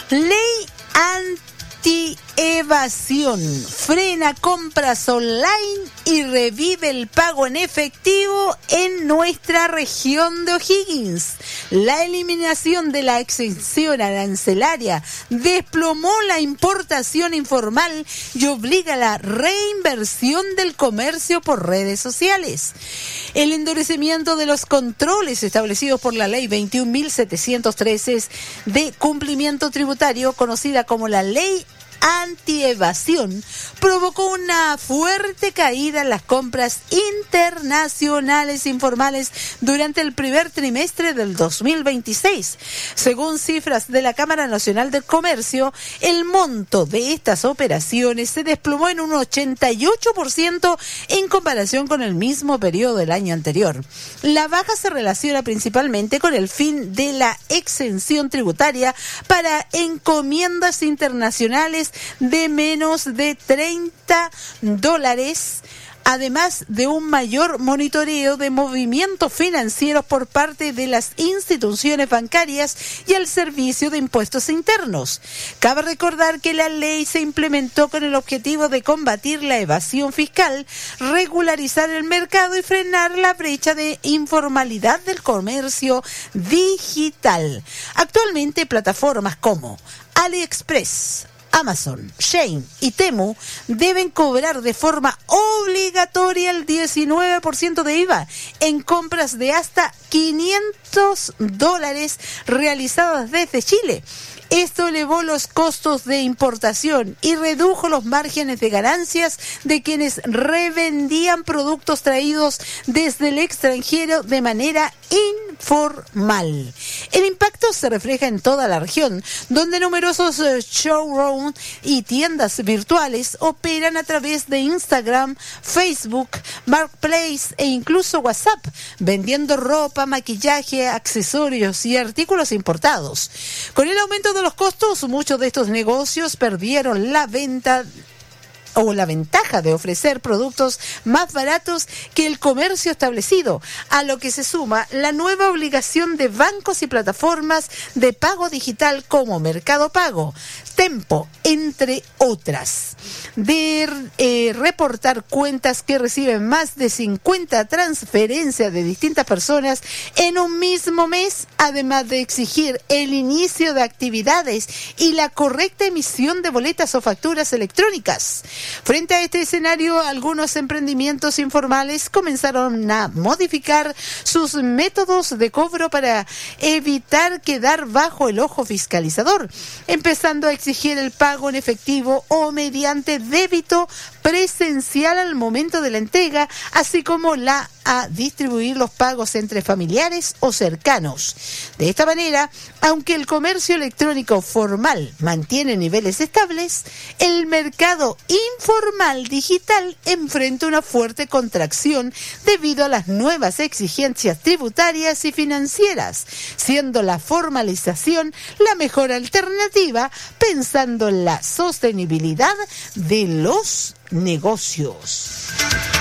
Ley anti-evasión. Frena compras online y revive el pago en efectivo en nuestra región de O'Higgins. La eliminación de la exención arancelaria desplomó la importación informal y obliga a la reinversión del comercio por redes sociales. El endurecimiento de los controles establecidos por la Ley 21.713 de cumplimiento tributario, conocida como la Ley anti-evasión, provocó una fuerte caída en las compras internacionales informales durante el primer trimestre del 2026. Según cifras de la Cámara Nacional del Comercio, el monto de estas operaciones se desplomó en un 88% en comparación con el mismo periodo del año anterior. La baja se relaciona principalmente con el fin de la exención tributaria para encomiendas internacionales de menos de $30, además de un mayor monitoreo de movimientos financieros por parte de las instituciones bancarias y el Servicio de Impuestos Internos. Cabe recordar que la ley se implementó con el objetivo de combatir la evasión fiscal, regularizar el mercado y frenar la brecha de informalidad del comercio digital. Actualmente, plataformas como AliExpress, Amazon, Shein y Temu deben cobrar de forma obligatoria el 19% de IVA en compras de hasta $500 realizadas desde Chile. Esto elevó los costos de importación y redujo los márgenes de ganancias de quienes revendían productos traídos desde el extranjero de manera informal. El impacto se refleja en toda la región, donde numerosos showrooms y tiendas virtuales operan a través de Instagram, Facebook, Marketplace e incluso WhatsApp, vendiendo ropa, maquillaje, accesorios y artículos importados. Con el aumento de los costos, muchos de estos negocios perdieron la ventaja de ofrecer productos más baratos que el comercio establecido, a lo que se suma la nueva obligación de bancos y plataformas de pago digital como Mercado Pago, Tempo, entre otras, de reportar cuentas que reciben más de 50 transferencias de distintas personas en un mismo mes, además de exigir el inicio de actividades y la correcta emisión de boletas o facturas electrónicas. Frente a este escenario, algunos emprendimientos informales comenzaron a modificar sus métodos de cobro para evitar quedar bajo el ojo fiscalizador, empezando a exigir el pago en efectivo o mediante débito presencial al momento de la entrega, así como a distribuir los pagos entre familiares o cercanos. De esta manera, aunque el comercio electrónico formal mantiene niveles estables, el mercado informal digital enfrenta una fuerte contracción debido a las nuevas exigencias tributarias y financieras, siendo la formalización la mejor alternativa pensando en la sostenibilidad de los negocios.